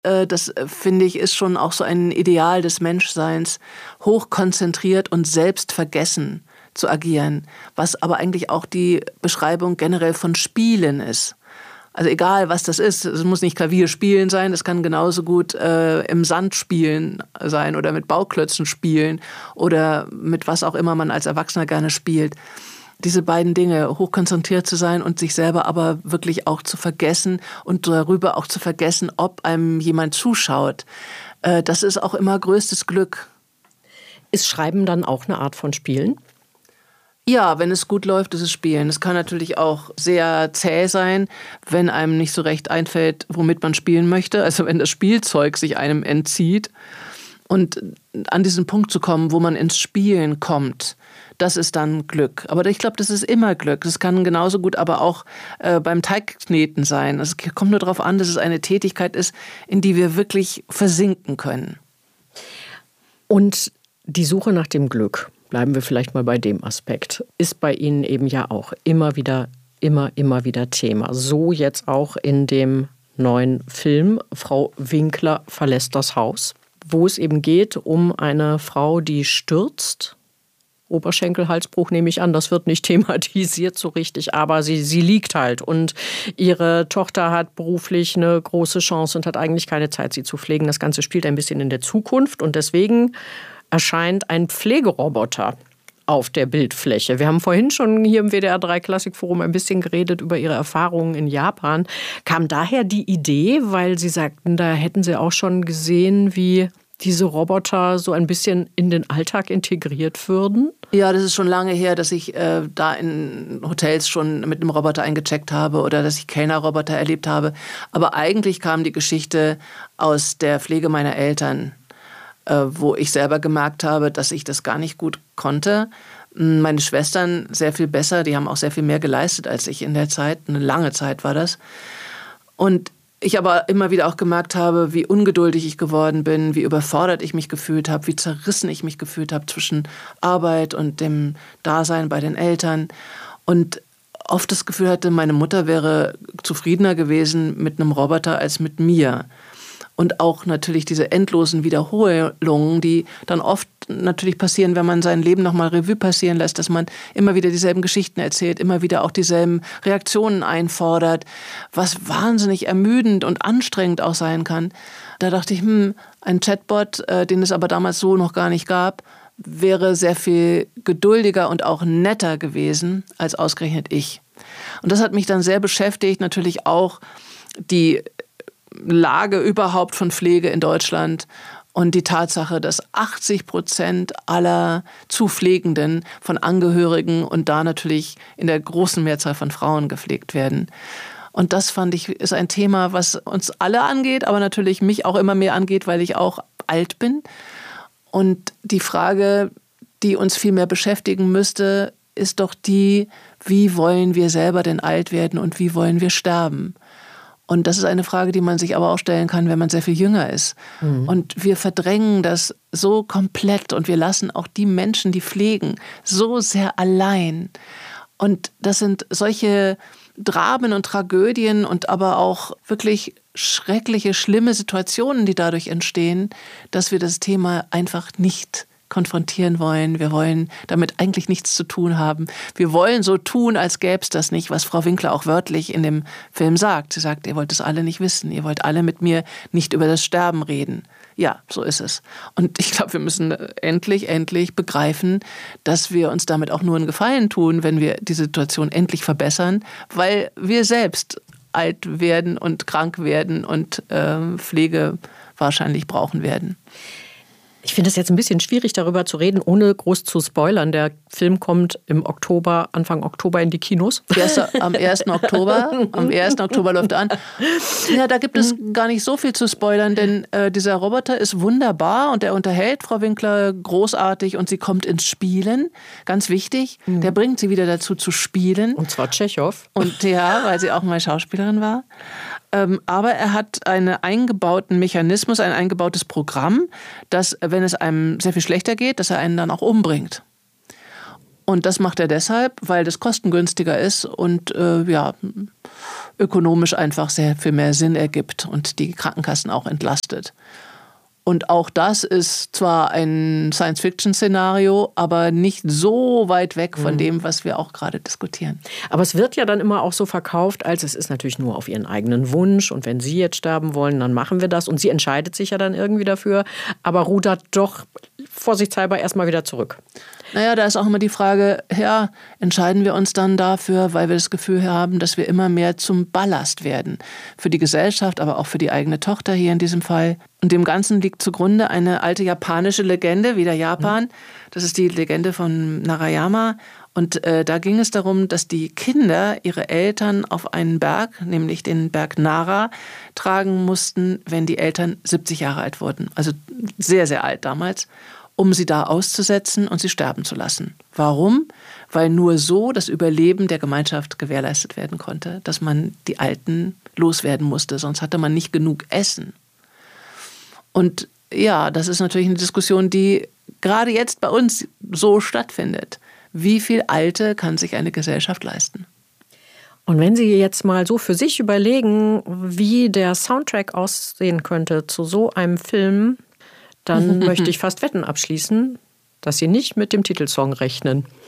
Das finde ich, ist schon auch so ein Ideal des Menschseins, hochkonzentriert und selbstvergessen zu agieren, was aber eigentlich auch die Beschreibung generell von Spielen ist. Also egal, was das ist, es muss nicht Klavier spielen sein, es kann genauso gut im Sand spielen sein oder mit Bauklötzen spielen oder mit was auch immer man als Erwachsener gerne spielt. Diese beiden Dinge, hochkonzentriert zu sein und sich selber aber wirklich auch zu vergessen und darüber auch zu vergessen, ob einem jemand zuschaut, das ist auch immer größtes Glück. Ist Schreiben dann auch eine Art von Spielen? Ja, wenn es gut läuft, ist es Spielen. Es kann natürlich auch sehr zäh sein, wenn einem nicht so recht einfällt, womit man spielen möchte. Also wenn das Spielzeug sich einem entzieht. Und an diesen Punkt zu kommen, wo man ins Spielen kommt, das ist dann Glück. Aber ich glaube, das ist immer Glück. Das kann genauso gut aber auch beim Teigkneten sein. Es kommt nur darauf an, dass es eine Tätigkeit ist, in die wir wirklich versinken können. Und die Suche nach dem Glück, bleiben wir vielleicht mal bei dem Aspekt, ist bei Ihnen eben ja auch immer wieder Thema. So jetzt auch in dem neuen Film Frau Winkler verlässt das Haus, wo es eben geht um eine Frau, die stürzt. Oberschenkelhalsbruch nehme ich an, das wird nicht thematisiert so richtig, aber sie liegt halt und ihre Tochter hat beruflich eine große Chance und hat eigentlich keine Zeit, sie zu pflegen. Das Ganze spielt ein bisschen in der Zukunft und deswegen erscheint ein Pflegeroboter auf der Bildfläche. Wir haben vorhin schon hier im WDR 3 Klassikforum ein bisschen geredet über Ihre Erfahrungen in Japan. Kam daher die Idee, weil Sie sagten, da hätten Sie auch schon gesehen, wie diese Roboter so ein bisschen in den Alltag integriert würden? Ja, das ist schon lange her, dass ich da in Hotels schon mit einem Roboter eingecheckt habe oder dass ich Kellnerroboter erlebt habe. Aber eigentlich kam die Geschichte aus der Pflege meiner Eltern, wo ich selber gemerkt habe, dass ich das gar nicht gut konnte. Meine Schwestern sehr viel besser, die haben auch sehr viel mehr geleistet als ich in der Zeit. Eine lange Zeit war das. Und ich aber immer wieder auch gemerkt habe, wie ungeduldig ich geworden bin, wie überfordert ich mich gefühlt habe, wie zerrissen ich mich gefühlt habe zwischen Arbeit und dem Dasein bei den Eltern. Und oft das Gefühl hatte, meine Mutter wäre zufriedener gewesen mit einem Roboter als mit mir. Und auch natürlich diese endlosen Wiederholungen, die dann oft natürlich passieren, wenn man sein Leben nochmal Revue passieren lässt, dass man immer wieder dieselben Geschichten erzählt, immer wieder auch dieselben Reaktionen einfordert, was wahnsinnig ermüdend und anstrengend auch sein kann. Da dachte ich, ein Chatbot, den es aber damals so noch gar nicht gab, wäre sehr viel geduldiger und auch netter gewesen als ausgerechnet ich. Und das hat mich dann sehr beschäftigt, natürlich auch die Lage überhaupt von Pflege in Deutschland und die Tatsache, dass 80% aller Zupflegenden von Angehörigen und da natürlich in der großen Mehrzahl von Frauen gepflegt werden. Und das fand ich, ist ein Thema, was uns alle angeht, aber natürlich mich auch immer mehr angeht, weil ich auch alt bin. Und die Frage, die uns viel mehr beschäftigen müsste, ist doch die, wie wollen wir selber denn alt werden und wie wollen wir sterben? Und das ist eine Frage, die man sich aber auch stellen kann, wenn man sehr viel jünger ist. Mhm. Und wir verdrängen das so komplett und wir lassen auch die Menschen, die pflegen, so sehr allein. Und das sind solche Dramen und Tragödien und aber auch wirklich schreckliche, schlimme Situationen, die dadurch entstehen, dass wir das Thema einfach nicht konfrontieren wollen. Wir wollen damit eigentlich nichts zu tun haben. Wir wollen so tun, als gäbe es das nicht, was Frau Winkler auch wörtlich in dem Film sagt. Sie sagt, ihr wollt es alle nicht wissen. Ihr wollt alle mit mir nicht über das Sterben reden. Ja, so ist es. Und ich glaube, wir müssen endlich begreifen, dass wir uns damit auch nur einen Gefallen tun, wenn wir die Situation endlich verbessern, weil wir selbst alt werden und krank werden und Pflege wahrscheinlich brauchen werden. Ich finde es jetzt ein bisschen schwierig, darüber zu reden, ohne groß zu spoilern. Der Film kommt im Oktober, Anfang Oktober in die Kinos. Am 1. Oktober. Am 1. Oktober läuft er an. Ja, da gibt es gar nicht so viel zu spoilern, denn dieser Roboter ist wunderbar und er unterhält Frau Winkler großartig und sie kommt ins Spielen. Ganz wichtig. Der bringt sie wieder dazu zu spielen. Und zwar Tschechow. Und ja, weil sie auch mal Schauspielerin war. Aber er hat einen eingebauten Mechanismus, ein eingebautes Programm, dass, wenn es einem sehr viel schlechter geht, dass er einen dann auch umbringt. Und das macht er deshalb, weil das kostengünstiger ist und ökonomisch einfach sehr viel mehr Sinn ergibt und die Krankenkassen auch entlastet. Und auch das ist zwar ein Science-Fiction-Szenario, aber nicht so weit weg von dem, was wir auch gerade diskutieren. Aber es wird ja dann immer auch so verkauft, als es ist natürlich nur auf ihren eigenen Wunsch. Und wenn Sie jetzt sterben wollen, dann machen wir das. Und sie entscheidet sich ja dann irgendwie dafür, aber rudert doch vorsichtshalber erstmal wieder zurück. Naja, da ist auch immer die Frage, ja, entscheiden wir uns dann dafür, weil wir das Gefühl haben, dass wir immer mehr zum Ballast werden. Für die Gesellschaft, aber auch für die eigene Tochter hier in diesem Fall. Und dem Ganzen liegt zugrunde eine alte japanische Legende, wieder Japan. Das ist die Legende von Narayama. Und da ging es darum, dass die Kinder ihre Eltern auf einen Berg, nämlich den Berg Nara, tragen mussten, wenn die Eltern 70 Jahre alt wurden. Also sehr, sehr alt damals, um sie da auszusetzen und sie sterben zu lassen. Warum? Weil nur so das Überleben der Gemeinschaft gewährleistet werden konnte, dass man die Alten loswerden musste, sonst hatte man nicht genug Essen. Und ja, das ist natürlich eine Diskussion, die gerade jetzt bei uns so stattfindet. Wie viel Alte kann sich eine Gesellschaft leisten? Und wenn Sie jetzt mal so für sich überlegen, wie der Soundtrack aussehen könnte zu so einem Film, dann möchte ich fast Wetten abschließen, dass Sie nicht mit dem Titelsong rechnen.